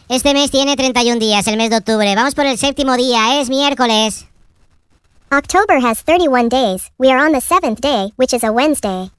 Este mes tiene 31 días, el mes de octubre. Vamos por el séptimo día, es miércoles. October has 31 days. We are on the 7th day, which is a Wednesday.